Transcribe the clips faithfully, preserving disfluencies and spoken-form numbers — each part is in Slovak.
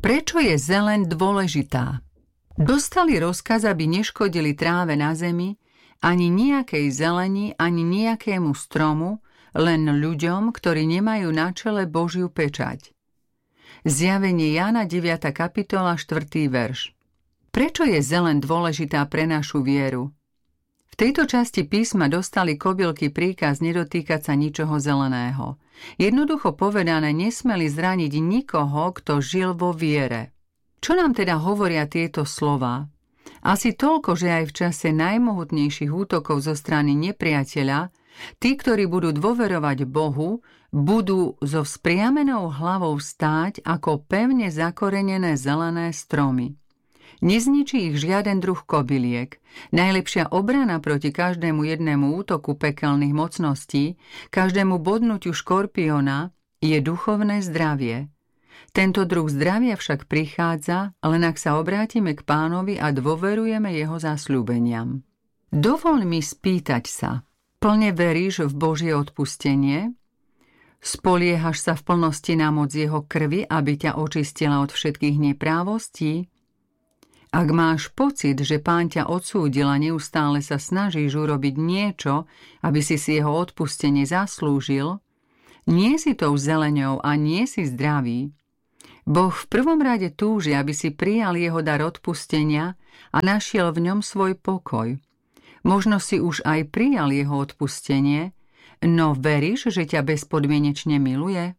Prečo je zeleň dôležitá? Dostali rozkaz, aby neškodili tráve na zemi, ani nejakej zeleni, ani nejakému stromu, len ľuďom, ktorí nemajú na čele Božiu pečať. Zjavenie Jána deviata kapitola štvrtý verš. Prečo je zeleň dôležitá pre našu vieru? V tejto časti písma dostali kobylky príkaz nedotýkať sa ničoho zeleného. Jednoducho povedané, nesmeli zraniť nikoho, kto žil vo viere. Čo nám teda hovoria tieto slová? Asi toľko, že aj v čase najmohutnejších útokov zo strany nepriateľa, tí, ktorí budú dôverovať Bohu, budú so vzpriamenou hlavou stáť ako pevne zakorenené zelené stromy. Nezničí ich žiaden druh kobyliek. Najlepšia obrana proti každému jednému útoku pekelných mocností, každému bodnutiu škorpiona je duchovné zdravie. Tento druh zdravia však prichádza, len ak sa obrátime k Pánovi a dôverujeme jeho zasľúbeniam. Dovol mi spýtať sa, plne veríš v Božie odpustenie? Spoliehaš sa v plnosti na moc jeho krvi, aby ťa očistila od všetkých neprávostí? Ak máš pocit, že Pán ťa odsúdil a neustále sa snažíš urobiť niečo, aby si si jeho odpustenie zaslúžil, nie si tou zeleňou a nie si zdravý. Boh v prvom rade túži, aby si prijal jeho dar odpustenia a našiel v ňom svoj pokoj. Možno si už aj prijal jeho odpustenie, no veríš, že ťa bezpodmienečne miluje?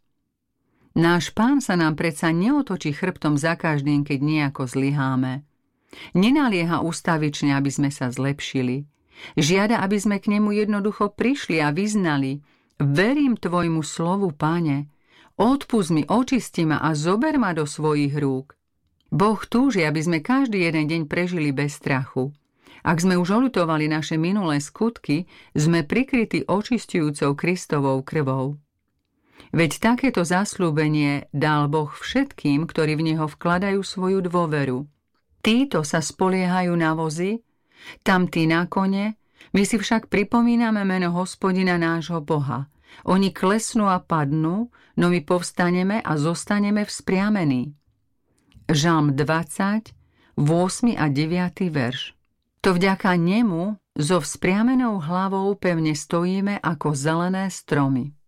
Náš Pán sa nám predsa neotočí chrbtom za každým, keď nejako zlyháme. Nenalieha ústavične, aby sme sa zlepšili. Žiada, aby sme k nemu jednoducho prišli a vyznali: verím tvojmu slovu, Pane, odpusť mi, očisti ma a zober ma do svojich rúk. Boh túži, aby sme každý jeden deň prežili bez strachu. Ak sme už oľutovali naše minulé skutky, sme prikrytí očistujúcou Kristovou krvou. Veď takéto zasľúbenie dal Boh všetkým, ktorí v neho vkladajú svoju dôveru. Títo sa spoliehajú na vozy, tamtí na kone, my si však pripomíname meno Hospodina nášho Boha. Oni klesnú a padnú, no my povstaneme a zostaneme vzpriamení. Žalm dvadsať, ôsmy a deviaty verš. To vďaka nemu so vzpriamenou hlavou pevne stojíme ako zelené stromy.